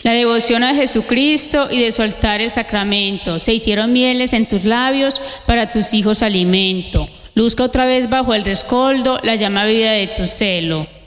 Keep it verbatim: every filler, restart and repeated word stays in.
La devoción a Jesucristo y de su altar el sacramento. Se hicieron mieles en tus labios, para tus hijos alimento. Luzca otra vez bajo el rescoldo la llama viva de tu celo.